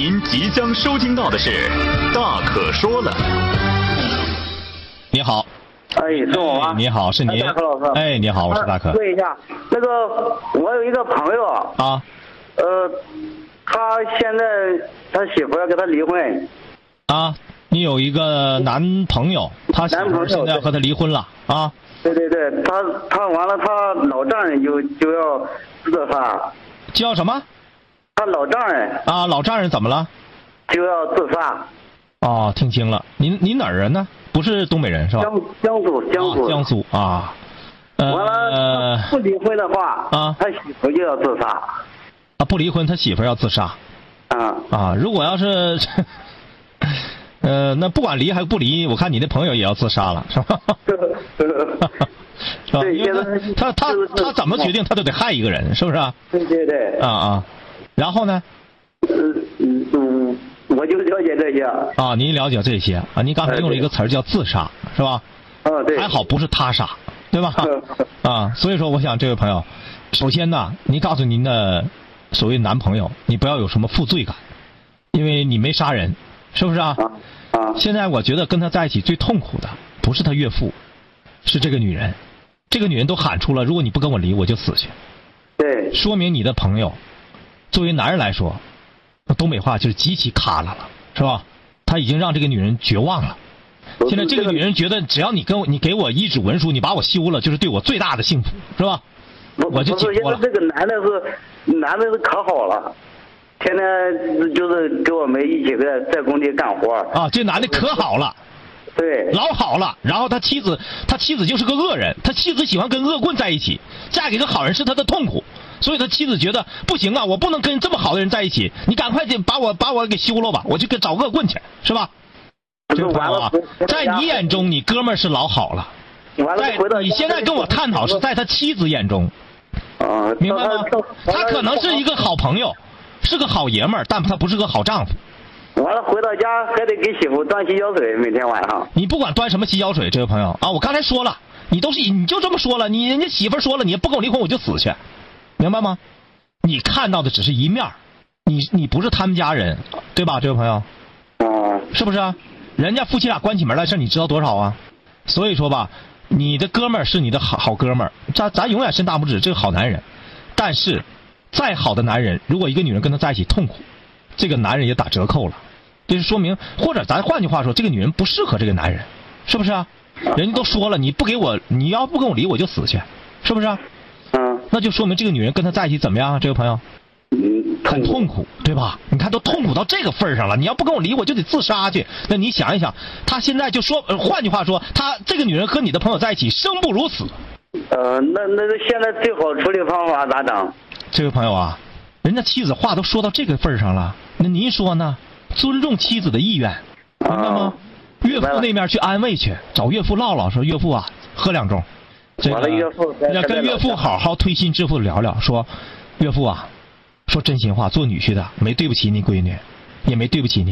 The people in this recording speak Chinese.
您即将收听到的是《大可说了》。 你好。 哎，是我吗？ 你好，是您。 大可老师。 哎，你好，我是大可。 问一下，那个我有一个朋友啊， 他现在他媳妇要跟他离婚。 啊，你有一个男朋友，他媳妇现在要和他离婚了啊？ 对，他完了，他老丈人就要自杀。 叫什么？ 他老丈人。啊， 老丈人怎么了？ 就要自杀。 哦，听清了，你哪儿人呢？不是东北人是吧？江苏啊。 完了，不离婚的话啊， 他媳妇就要自杀。 啊，不离婚，他媳妇要自杀。啊，如果要是，那不管离还是不离，我看你那朋友也要自杀了，是吧？是吧？因为他怎么决定，他都得害一个人，是不是啊？ 对。 然后呢？ 我就了解这些。 啊，您了解这些啊？您刚才用了一个词儿叫自杀，是吧？ 对。 还好不是他杀，对吧？所以说，我想这位朋友，首先呢，您告诉您的所谓男朋友，你不要有什么负罪感，因为你没杀人，是不是啊？现在我觉得跟他在一起最痛苦的不是他岳父，是这个女人。这个女人都喊出了，如果你不跟我离，我就死去。 对。 说明你的朋友，作为男人来说，东北话就是极其卡了，是吧？他已经让这个女人绝望了。现在这个女人觉得，只要你给我一纸文书，你把我休了，就是对我最大的幸福，是吧？我就解脱了。 这个男的是可好了，天天就是跟我们一起在工地干活。啊， 这男的可好了。 对， 老好了。然后他妻子就是个恶人，他妻子喜欢跟恶棍在一起，嫁给个好人是他的痛苦，所以他妻子觉得不行啊，我不能跟这么好的人在一起，你赶快把我给休了吧，我就给找恶棍去，是吧？这朋友啊，在你眼中你哥们儿是老好了，在你现在跟我探讨是在他妻子眼中，明白吗？他可能是一个好朋友，是个好爷们儿，但他不是个好丈夫。 完了回到家还得给媳妇端洗脚水，每天晚上。 你不管端什么洗脚水，这位朋友啊，我刚才说了，你就这么说了，人家媳妇说了，你不跟我离婚我就死去，明白吗？你看到的只是一面，你不是他们家人，对吧，这位朋友？是不是啊？人家夫妻俩关起门来事你知道多少啊？所以说吧，你的哥们儿是你的好哥们儿，咱永远伸大拇指，这个好男人。但是，再好的男人，如果一个女人跟他在一起痛苦，这个男人也打折扣了，就是说明，或者咱换句话说，这个女人不适合这个男人，是不是啊？人家都说了，你要不跟我离，我就死去，是不是啊？那就说明这个女人跟他在一起怎么样啊？这位朋友，很痛苦，对吧？你看都痛苦到这个份上了，你要不跟我离，我就得自杀去。那你想一想，他现在就说，换句话说，这个女人和你的朋友在一起，生不如死。 那现在最好处理方法咋整？ 这位朋友啊，人家妻子话都说到这个份上了，那您说呢？尊重妻子的意愿，明白吗？岳父那面去安慰去，找岳父唠唠，说岳父啊，喝2盅。要跟岳父好好推心置腹聊聊，说岳父啊，说真心话，做女婿的没对不起你闺女，也没对不起你。